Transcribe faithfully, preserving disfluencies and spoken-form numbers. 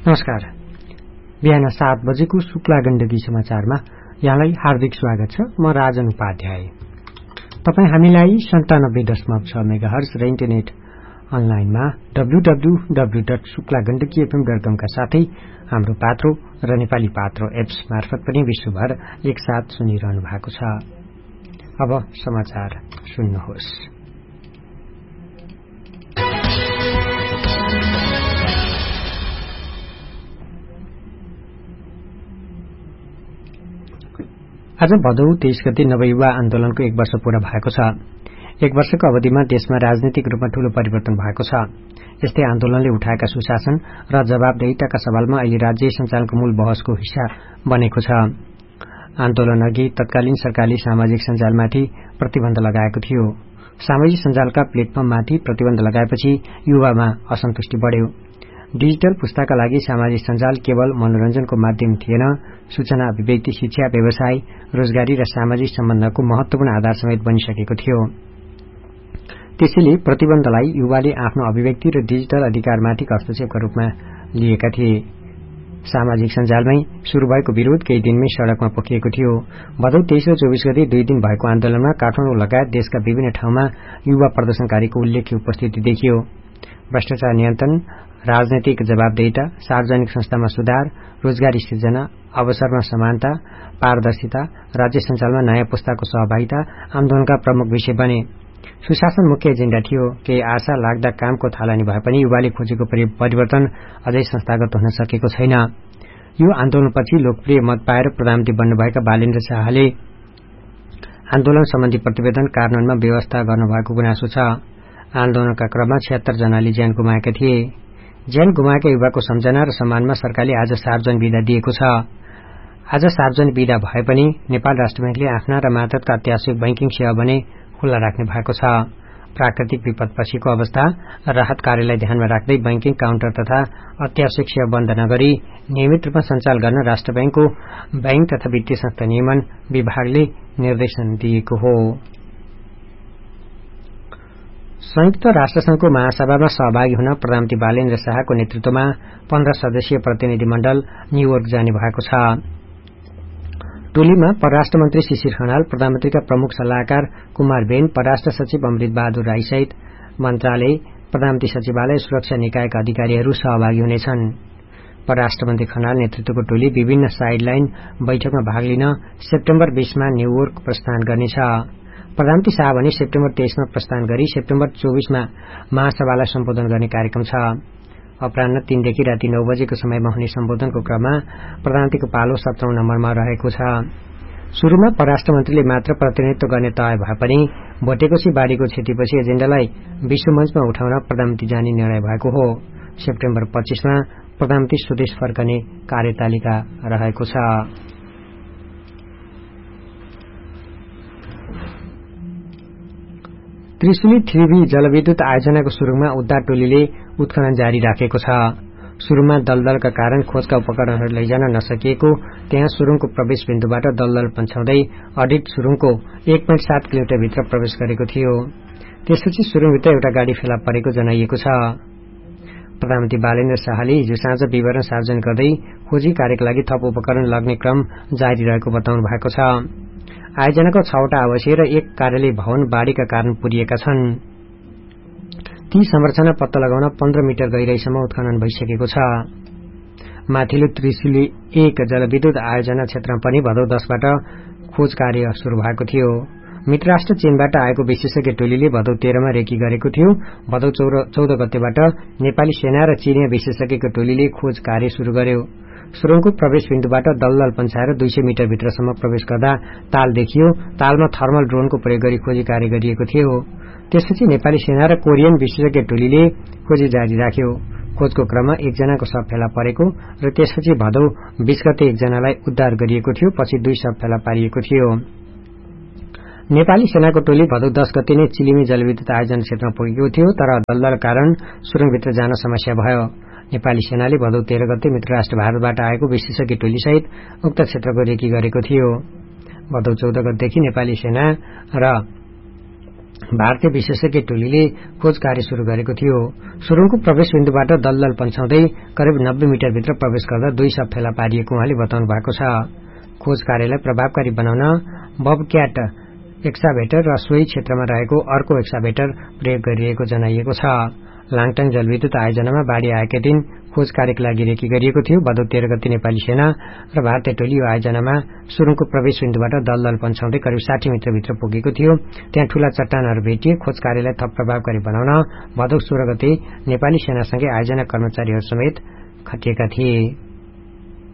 नमस्कार। बिहान सात बजेको शुक्ला गण्डकी समाचारमा यहाँलाई हार्दिक स्वागत छ। म राजन उपाध्याय। तपाई हामीलाई सन्तानब्बे दशमलव छ मेगाहर्ज र इन्टरनेट अनलाइनमा W W W dot Shukla Gandaki FM dot कम का साथै हाम्रो पात्रो र नेपाली पात्रो एप्स मार्फत पनि विश्वभर एकसाथ सुनिरहनु भएको छ। अब समाचार सुन्नुहोस्। आज भदौ तेइस गते नवयुवा आन्दोलनको एक वर्ष पूरा भएको छ। एक वर्षको अवधिमा देशमा राजनीतिक रूपमा ठूलो परिवर्तन भएको छ। यस्तै आन्दोलनले उठाएका सुशासन र जवाबदेहिताका सवालमा अहिले राज्य सञ्चालनको मूल बहसको हिस्सा बनेको छ। आन्दोलन अघि तत्कालीन सरकारले सामाजिक सञ्जालमाथि प्रतिबन्ध लगाएको थियो। सामाजिक सञ्जालका प्लेटफर्ममाथि प्रतिबन्ध लगाएपछि युवामा असन्तुष्टि बढ्यो। डिजिटल पुस्ताका लागि सामाजिक सञ्जाल केवल मनोरञ्जनको माध्यम थिएन, सूचना अभिव्यक्ति, शिक्षा, व्यवसाय, रोजगारी र सामाजिक सम्बन्धको महत्वपूर्ण आधार समेत बनिसकेको थियो। त्यसैले प्रतिबन्धलाई युवाले आफ्नो अभिव्यक्ति र डिजिटल अधिकारमाथि हस्तक्षेपका रूपमा लिएका थिए। सामाजिक सञ्जालमै शुरू भएको विरोध केही दिनमै सड़कमा पोखिएको थियो। भदौ तेइस र चौबिस गते दुई दिन भएको आन्दोलनमा काठमाडौँ लगायत देशका विभिन्न ठाउँमा युवा प्रदर्शनकारीको उल्लेख्य उपस्थिति देखियो। भ्रष्टाचार नियन्त्रण, राजनैतिक जवाबदेहिता, सार्वजनिक संस्थामा सुधार, रोजगारी सृजना, अवसरमा समानता, पारदर्शिता, राज्य सञ्चालमा नयाँ पुस्ताको सहभागिता आन्दोलनका प्रमुख विषय बने। सुशासन मुख्य एजेण्डा थियो। केही आशा लाग्दा कामको थालनी भए पनि युवाले खोजेको परिवर्तन अझै संस्थागत हुन सकेको छैन। यो आन्दोलनपछि लोकप्रिय मत पाएर प्रधानमन्त्री बन्नुभएका बालेन्द्र शाहले आन्दोलन सम्बन्धी प्रतिवेदन कार्यान्वयनमा व्यवस्था गर्नुभएको गुनासो छ। आन्दोलनका क्रममा छिहत्तर जनाले ज्यान गुमाएका थिए। ज्यान गुमाएका युवाको सम्झना र सम्मानमा सरकारले आज सार्वजनिक विदा दिएको छ। आज सार्वजनिक विदा भए पनि नेपाल राष्ट्र बैंकले आफ्ना र मातहतका अत्यावश्यक बैंकिङ सेवा भने खुल्ला राख्ने भएको छ। प्राकृतिक विपदपछिको अवस्था र राहत कार्यलाई ध्यानमा राख्दै बैंकिङ काउन्टर तथा अत्यावश्यक सेवा बन्द नगरी नियमित रूपमा सञ्चालन गर्न राष्ट्र बैंकको बैंक तथा वित्तीय संस्था नियमन विभागले निर्देशन दिएको हो। संयुक्त राष्ट्रसंघको महासभामा सहभागी हुन प्रधानमन्त्री बालेन्द्र शाहको नेतृत्वमा पन्ध्र सदस्यीय प्रतिनिधि मण्डल न्यूयोर्क जाने भएको छ। टोलीमा परराष्ट्र मन्त्री शिशिर खनाल, प्रधानमन्त्रीका प्रमुख सल्लाहकार कुमार बेन, परराष्ट्र सचिव अमृत बहादुर राई सहित मन्त्रालय, प्रधानमन्त्री सचिवालय, सुरक्षा निकायका अधिकारीहरू सहभागी हुनेछन्। परराष्ट्र मन्त्री खनाल नेतृत्वको टोली विभिन्न साइडलाइन बैठकमा भाग लिन सेप्टेम्बर बीसमा न्यूयोर्क प्रस्थान गर्नेछ। प्रधानमन्त्री शाह भने सेप्टेम्बर तेइसमा प्रस्थान गरी सेप्टेम्बर चौबीसमा महासभालाई सम्बोधन गर्ने कार्यक्रम छ। अपराह्न तीनदेखि राति नौ बजेको समयमा हुने सम्बोधनको क्रममा प्रधानमन्त्रीको पालो सत्रौं नम्बरमा रहेको छ। शुरूमा परराष्ट्र मन्त्रीले मात्र प्रतिनिधित्व गर्ने तय भए पनि भोटेकोशी बाढ़ीको क्षतिपछि एजेण्डालाई विश्वमञ्चमा उठाउन प्रधानमन्त्री जाने निर्णय भएको हो। सेप्टेम्बर पच्चीसमा प्रधानमन्त्री स्वदेश फर्कने कार्यतालिका रहेको छ। त्रिशुली थ्री बी जलविद्युत आयोजनाको सुरुङमा उद्धार टोलीले उत्खनन जारी राखेको छ। सुरुमा दलदलका कारण खोजका उपकरणहरू लैजान नसकिएको त्यहाँ सुरुङको प्रवेश बिन्दुबाट दलदल पन्छाउँदै अडिट सुरुङको एक पोइन्ट सात किलोमिटर भित्र प्रवेश गरेको थियो। त्यसपछि सुरुङभित्र एउटा गाड़ी फेला परेको जनाइएको छ। प्रधानमन्त्री बालेन्द्र शाहले हिजो साँझ विवरण सार्वजनिक गर्दै खोजी कार्यका लागि थप उपकरण लग्ने क्रम जारी रहेको बताउनु भएको छ। आयोजनाको छवटा आवासीय र एक कार्यालय भवन बाढ़ीका कारण पुरिएका छन्। ती संरचना पत्ता लगाउन पन्ध्र मिटर गहिराईसम्म उत्खनन भइसकेको छ। माथिल्लो त्रिशुली एक जलविद्युत आयोजना क्षेत्रमा पनि भदौ दसबाट खोज कार्य शुरू भएको थियो। मित्र राष्ट्र चीनबाट आएको विशेषज्ञ टोलीले भदौ तेह्रमा रेकी गरेको थियो। भदौ चौध गतेबाट नेपाली सेना र चीनिया विशेषज्ञको टोलीले खोज कार्य शुरू गर्यो। सुरुङको प्रवेश बिन्दुबाट दलदल पन्छाएर दुई सय मिटर भित्रसम्म प्रवेश गर्दा ताल देखियो। तालमा थर्मल ड्रोनको प्रयोग गरी खोजी कार्य गरिएको थियो। त्यसपछि नेपाली सेना र कोरियन विशेषज्ञ टोलीले खोजी जारी राख्यो। खोजको क्रममा एकजनाको शव फेला परेको र त्यसपछि भदौ बीस गते एकजनालाई उद्धार गरिएको थियो। पछि दुई शव फेला पारिएको थियो। नेपाली सेनाको टोली भदौ दस गते नै चिलिमी जलविद्युत आयोजना क्षेत्रमा पुगेको थियो, तर दलदल कारण सुरुङभित्र जान समस्या भयो। नेपाली सेनाले भदौ तेह्र गते मित्र राष्ट्र भारतबाट आएको विशेषज्ञ टोली सहित उक्त क्षेत्रको रेकी गरेको थियो। भदौ चौध गतेदेखि नेपाली सेना र भारतीय विशेषज्ञ टोलीले खोज कार्य शुरू गरेको थियो। सुरुङको प्रवेश बिन्दुबाट दलदल पन्छाउँदै करिब नब्बे मिटरभित्र प्रवेश गर्दा दुई शव फेला पारिएको उहाँले बताउनु भएको छ। खोज कार्यलाई प्रभावकारी बनाउन बबक्याट एक्साभेटर र सोही क्षेत्रमा रहेको अर्को एक्साभेटर प्रयोग गरिएको जनाइएको छ। लाङटाङ जलविद्युत आयोजनामा बाढ़ी आएकै दिन खोज कार्यको लागि रेकी गरिएको थियो। भदौ तेह्र गते नेपाली सेना र भारतीय टोली यो आयोजनामा सुरुङको प्रवेश बिन्दुबाट दलदल पन्छाउँदै करिब साठी मिटरभित्र पुगेको थियो। त्यहाँ ठूला चट्टानहरू भेटिए। खोज कार्यलाई थप प्रभावकारी बनाउन भदौ सोह्र गते नेपाली सेनासँगै आयोजना कर्मचारीहरू समेत खटिएका थिए।